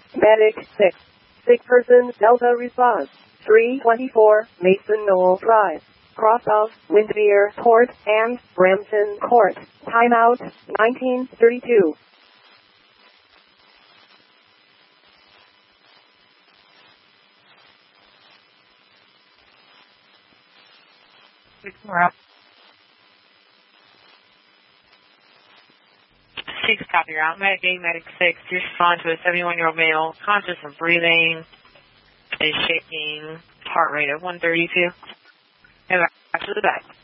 Medic 6. Sick person Delta response. 324 Mason Knoll Drive. Cross of Windermere Court and Brampton Court. Timeout 1932. We're up. 6, copy. You're out. Medic 8, Medic 6. You respond to a 71-year-old male, conscious of breathing, is shaking, heart rate of 132. And back to the back.